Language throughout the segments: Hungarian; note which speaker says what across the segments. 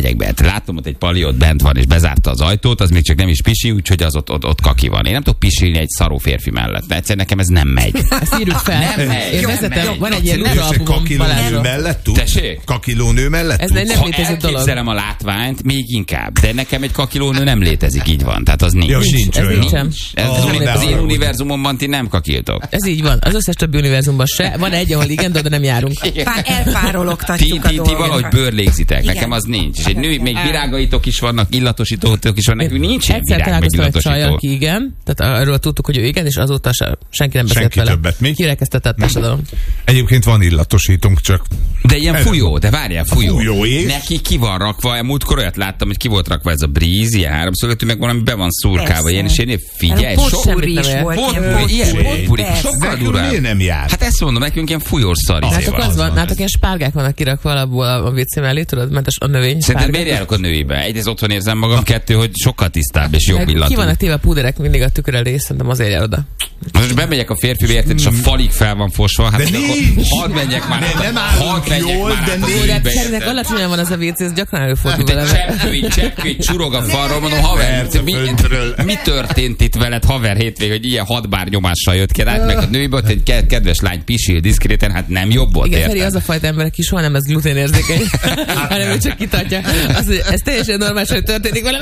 Speaker 1: megyek be. Látom, ott egy pali ott bent van, és bezárta az ajtót, az még csak nem is pisi, úgyhogy az ott kaki van. Én nem tudok pisilni egy szaró férfi mellett. Egyszerűen nekem ez nem megy.
Speaker 2: Ezt írjuk fel.
Speaker 1: Nem megy.
Speaker 2: Én vezetem, van egy ilyen uralbumom Balázsról.
Speaker 1: Tessék?
Speaker 3: Kakilónő mellett?
Speaker 2: Ez nem
Speaker 1: Ha
Speaker 2: létező dolog.
Speaker 1: elképzelem a látványt, még inkább. De nekem egy kakilónő nem létezik, így van. Tehát az nincs.
Speaker 3: Ja, nincs
Speaker 2: ez
Speaker 3: olyan.
Speaker 2: nincsen.
Speaker 1: Az én univerzumomban ti nem kakiltok.
Speaker 2: Ez így van. Az összes többi univerzumban se. Van egy, ahol igen, de oda nem járunk.
Speaker 4: Elpárologtatjuk a
Speaker 1: Ti
Speaker 4: dolgokat.
Speaker 1: valahogy bőrlégzitek.
Speaker 4: Igen.
Speaker 1: Nekem az nincs. És egy nő, még virágaitok is vannak, illatosítók is vannak. Nekünk nincs ilyen
Speaker 2: Egyszer
Speaker 1: virág, meg
Speaker 2: találkoztam egy csajjal,
Speaker 1: illatosító.
Speaker 2: aki igen. Tehát arról tudtuk, hogy ő igen, és azóta senki nem beszélt
Speaker 3: Senki
Speaker 2: vele.
Speaker 3: többet, mi?
Speaker 2: Kirekesztetett társadalom.
Speaker 3: Egyébként van illatosítónk, csak
Speaker 1: De ilyen fújó, de várjál, fújó.
Speaker 3: fújó és?
Speaker 1: Neki ki van rakva, múltkor olyat láttam, hogy ki volt rakva ez a Breeze, ilyen háromszögletű, meg valami be van szurkálva.
Speaker 4: Persze.
Speaker 1: Ilyen, és én figyelj,
Speaker 4: Potpurri is
Speaker 2: semmit
Speaker 4: volt.
Speaker 1: ilyen potpurri,
Speaker 4: Persze.
Speaker 1: sokkal
Speaker 3: nekünk
Speaker 1: durább.
Speaker 3: miért nem jár?
Speaker 1: Hát ezt mondom, nekünk ilyen fújós szar.
Speaker 2: Nátok
Speaker 3: van,
Speaker 2: az van,
Speaker 3: az
Speaker 2: nátok ilyen spárgák vannak kirakva alapból a WC mellé, tudod, mentes a növény.
Speaker 1: Szerintem
Speaker 2: spárgák.
Speaker 1: miért járok a nőibe? Egyrészt otthon érzem magam, kettő, hogy sokkal tisztább és jobb
Speaker 2: Meg
Speaker 1: illatú.
Speaker 2: ki vannak téve a púderek mindig a tükör elé, szerintem azért jár oda.
Speaker 1: Most bemegyek a férfi érted, és a falig fel van fosva. Hát
Speaker 3: De
Speaker 1: akkor
Speaker 3: nincs.
Speaker 1: hadd menjek már.
Speaker 3: De nem állunk jól, de
Speaker 1: át az
Speaker 3: nincs.
Speaker 1: ügybe,
Speaker 2: Szerintem
Speaker 1: érted?
Speaker 2: alacsonyan van az a WC, ez gyakran előfordul
Speaker 1: Mint
Speaker 2: vele.
Speaker 1: egy cseppkő, csurog a falról, mondom, haver,
Speaker 3: Persze, föntről.
Speaker 1: mi történt itt veled, haver, hétvég, hogy ilyen hadbár nyomással jött ki, át meg a nőiből, hogy egy kedves lány pisil diszkréten, hát nem jobb volt,
Speaker 2: Igen, Feri
Speaker 1: érted?
Speaker 2: az a fajta ember, aki soha nem lesz gluténérzékeny, hanem ő csak kitartja. Az, hogy ez teljesen normális, hogy történik vele.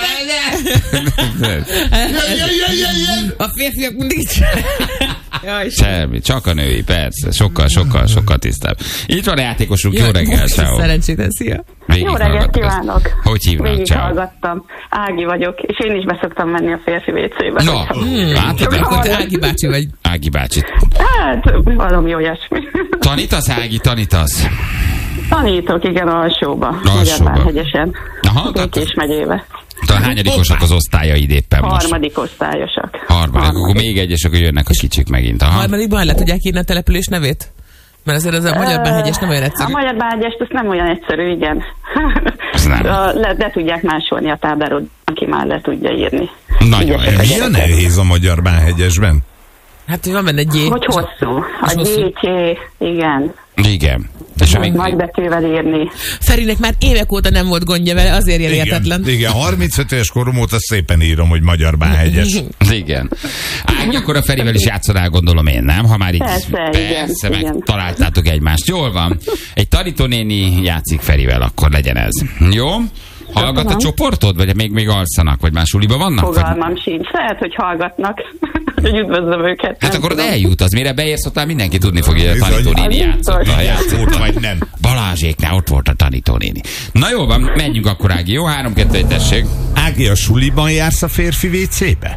Speaker 2: A férfiak mindig így. Jaj,
Speaker 1: Semmi, csak a női, persze, sokkal tisztább. Itt van a játékosunk, jó reggel, ciao.
Speaker 2: Szerencsétlen, szia.
Speaker 5: Jó reggelt kívánok!
Speaker 1: Hogy hívnak, ciao.
Speaker 5: Hallgattam. Ági vagyok, és én is beszoktam menni a férfi WC-be.
Speaker 1: No, látod?
Speaker 2: Akkor te Ági bácsi vagy.
Speaker 1: Ági bácsi.
Speaker 5: Hát, valami olyasmi.
Speaker 1: Tanítasz, Ági, tanítasz?
Speaker 5: Tanítok, igen, alsóba.
Speaker 1: Alsóba.
Speaker 5: Magyarvárhegyesen.
Speaker 1: Aha,
Speaker 5: Békés megyébe.
Speaker 1: a hányadikosok az osztályaid éppen most?
Speaker 5: Harmadik osztályosak.
Speaker 1: Harmadik. Akkor még egyesek, hogy jönnek a kicsik megint. Aha.
Speaker 2: Harmadikban el le tudják írni a település nevét? Mert azért az a Magyar-Bánhegyes nem olyan
Speaker 5: A
Speaker 2: egyszerű.
Speaker 5: Magyar-Bánhegyest, ez nem olyan egyszerű, igen.
Speaker 1: Ez nem.
Speaker 5: Le tudják másolni a tábláról, aki már le tudja írni.
Speaker 1: Nagyon
Speaker 5: Ügyesek
Speaker 1: jó.
Speaker 5: a
Speaker 3: Mi a
Speaker 5: gyerekek.
Speaker 3: nehéz a Magyar-Bánhegyesben?
Speaker 2: Hát, hogy van benne egy G.
Speaker 5: Hogy hosszú. A GT, igen.
Speaker 1: Igen. És még
Speaker 5: Nagy betűvel írni.
Speaker 2: Ferinek már évek óta nem volt gondja vele, azért ilyen értetlen.
Speaker 3: Igen, 35 éves korom óta szépen írom, hogy Magyar-Bánhegyes.
Speaker 1: igen. Ági, akkor a Ferivel is játszanál, gondolom én, nem? Ha már így
Speaker 5: Persze, igen, igen.
Speaker 1: megtaláltátok egymást. Jól van. Egy tanítónéni játszik Ferivel, akkor legyen ez. Jó? Hallgat a csoportod, vagy még alszanak, vagy más suliba vannak?
Speaker 5: Fogalmam sincs. Lehet, hogy hallgatnak, hogy üdvözlöm őket.
Speaker 1: Hát
Speaker 5: nem
Speaker 1: akkor
Speaker 5: tudom.
Speaker 1: eljut, az mire beérsz, ott már mindenki tudni fogja, hogy a
Speaker 3: Bizony.
Speaker 1: tanítónéni játszott. Ha játszott.
Speaker 3: Ott vagy nem.
Speaker 1: Balázséknál ott volt a tanítónéni. Na jó van, menjünk akkor, Ági, jó? 3-2-1, tessék.
Speaker 3: Ági, a suliban jársz a férfi WC-be?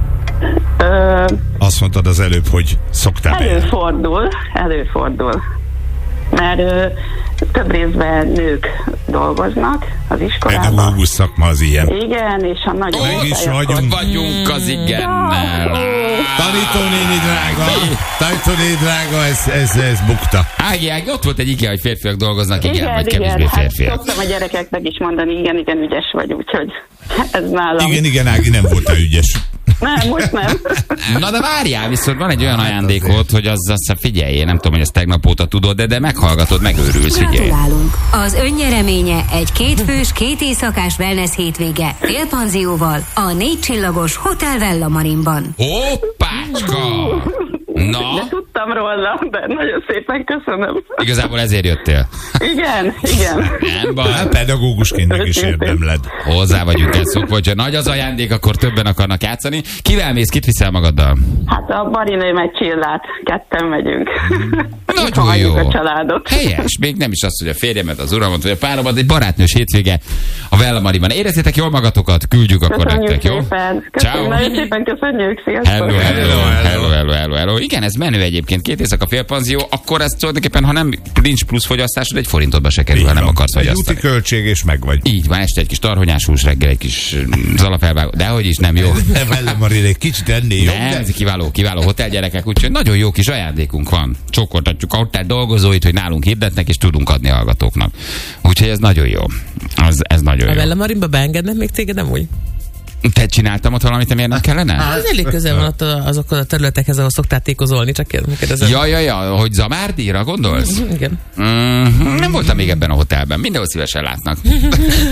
Speaker 5: Ö,
Speaker 3: Azt mondtad az előbb, hogy szoktál be.
Speaker 5: Előfordul. Mert több részben nők dolgoznak az iskolában.
Speaker 3: Pedagógus szakma az ilyen.
Speaker 5: Igen, és a nagy
Speaker 3: Meg is
Speaker 5: osztályokon-
Speaker 3: vagyunk.
Speaker 1: Vagyunk az igennel.
Speaker 3: Tanítónéni drága, ez bukta.
Speaker 1: Ági, ott volt egy IKEA, hogy férfiak dolgoznak, igen, vagy kevésbé
Speaker 5: igen, hát
Speaker 1: férfiak.
Speaker 5: szoktam a gyerekeknek is mondani, igen, ügyes vagy, úgyhogy ez nálam.
Speaker 3: Igen, Ági, nem voltál ügyes.
Speaker 5: Nem, most nem.
Speaker 1: Na de várjál, viszont van egy olyan ajándékot, hogy azt figyelj, én nem tudom, hogy ezt tegnap óta tudod, de meghallgatod, megőrülsz, figyelj.
Speaker 6: Gratulálunk! Az önnyereménye egy 2 fős, 2 éjszakás wellness hétvége félpanzióval a 4 csillagos Hotel Vella Marinban.
Speaker 1: Hoppácska!
Speaker 5: De
Speaker 1: Na,
Speaker 5: tudtam róla, de nagyon szépen köszönöm.
Speaker 1: igazából ezért jöttél.
Speaker 5: Igen.
Speaker 1: Nem baj.
Speaker 3: Hát pedagógusként meg is érdemled.
Speaker 1: Hozzá vagyunk ezt szokva, hogyha nagy az ajándék, akkor többen akarnak játszani. Kivel mész, kit viszel magaddal?
Speaker 5: Hát a barinőm egy Csillát, ketten megyünk.
Speaker 1: Nagyon
Speaker 5: Hagyjuk
Speaker 1: jó.
Speaker 5: a családot.
Speaker 1: Helyes, még nem is az, hogy a férjemet, az uramat, vagy a páromat, egy barátnős hétvége a Vella Mariban. Érezzétek jól magatokat, küldjük akkor
Speaker 5: Köszönjük
Speaker 1: nektek, jó?
Speaker 5: szépen.
Speaker 1: Ciao.
Speaker 5: Nagyon szépen köszönjük. Sziasztok.
Speaker 1: Hello. Igen, ez menő egyébként. 2 éjszaka félpanzió, akkor ez tulajdonképpen, ha nem nincs plusz fogyasztásod, egy forintodba se kerül, ha nem akarsz
Speaker 3: Egy úti
Speaker 1: fogyasztani.
Speaker 3: költség és meg vagy.
Speaker 1: Így van, este egy kis tarhonyás hús, reggel egy kis zalafelvágó, dehogy is nem jó.
Speaker 3: Vele Marin egy kicsit ennél jobb,
Speaker 1: Nem,
Speaker 3: de...
Speaker 1: ez kiváló hotelgyerekek, úgyhogy nagyon jó kis ajándékunk van. Csókoltatjuk a hotel dolgozóit, hogy nálunk hirdetnek, és tudunk adni a hallgatóknak. Úgyhogy ez nagyon jó. Ez nagyon
Speaker 2: A
Speaker 1: jó.
Speaker 2: Vella Marinba beengednek még téged, nem úgy?
Speaker 1: Te csináltam ott valamit, amiért nem kellene?
Speaker 2: Ez elég közel van ott azokon a területekhez, ahol szoktál tékozolni, csak kérdezem.
Speaker 1: Ja, hogy Zamárdíra gondolsz?
Speaker 2: Igen.
Speaker 1: Nem voltam még ebben a hotelben. Mindenhol szívesen látnak.